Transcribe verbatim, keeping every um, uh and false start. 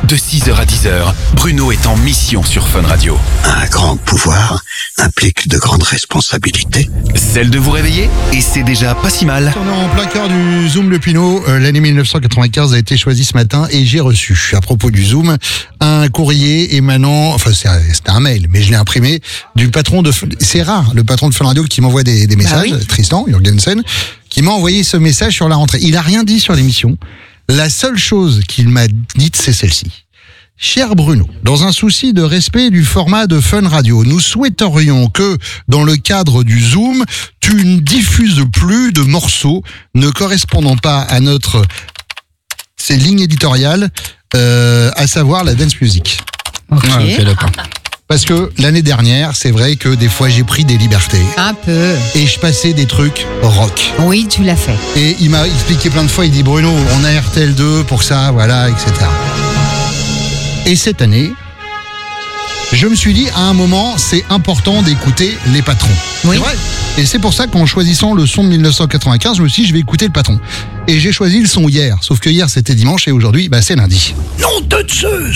De six heures à dix heures, Bruno est en mission sur Fun Radio. Un grand pouvoir implique de grandes responsabilités. Celle de vous réveiller, et c'est déjà pas si mal. On est en plein cœur du Zoom Le Pinot. Euh, l'année mille neuf cent quatre-vingt-quinze a été choisie ce matin et j'ai reçu, à propos du Zoom, un courrier émanant, enfin c'est, c'était un mail, mais je l'ai imprimé, du patron de, c'est rare, le patron de Fun Radio qui m'envoie des, des messages, Ah oui. Tristan Jurgensen, qui m'a envoyé ce message sur la rentrée. Il a rien dit sur l'émission. La seule chose qu'il m'a dite, c'est celle-ci. Cher Bruno, dans un souci de respect du format de Fun Radio, nous souhaiterions que, dans le cadre du Zoom, tu ne diffuses plus de morceaux ne correspondant pas à notre ces lignes éditoriales, euh, à savoir la dance music. Ok. Ah, ok, d'accord. Parce que l'année dernière, c'est vrai que des fois j'ai pris des libertés Un peu. et je passais des trucs rock. Oui, tu l'as fait. Et il m'a expliqué plein de fois, il dit Bruno, on a R T L deux pour ça, voilà, et cetera. Et cette année, je me suis dit, à un moment, c'est important d'écouter les patrons. Oui. C'est vrai. Et c'est pour ça qu'en choisissant le son de mille neuf cent quatre-vingt-quinze, je me suis dit, je vais écouter le patron. Et j'ai choisi le son hier. Sauf que hier, c'était dimanche et aujourd'hui, bah, c'est lundi. Nom de Zeus!